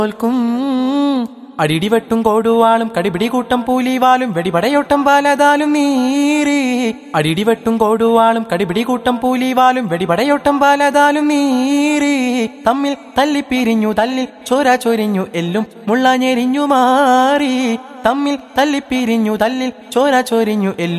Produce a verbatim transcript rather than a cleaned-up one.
തോൽക്കും. അടിടിവെട്ടും കോടുവാളും കടിപിടി കൂട്ടം പൂലിവാലും വെടിപടയോട്ടം പാലതാലും നീറി. അടിടിവെട്ടും കോടുവാളും കടിപിടി കൂട്ടം പൂലിവാലും വെടിപടയോട്ടം പാലതാലും നീറി. തമ്മിൽ തല്ലിപ്പിരിഞ്ഞു തല്ലിൽ ചോര ചൊരിഞ്ഞു എല്ലും മുള്ള ഞെരിഞ്ഞു മാറി. തമ്മിൽ തല്ലിപ്പിരിഞ്ഞു തല്ലിൽ ചോര ചൊരിഞ്ഞു എല്ലും